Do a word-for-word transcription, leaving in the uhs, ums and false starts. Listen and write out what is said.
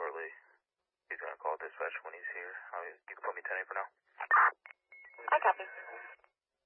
shortly. He's gonna call dispatch when he's here. Uh, you can put me ten eight for now. I copy.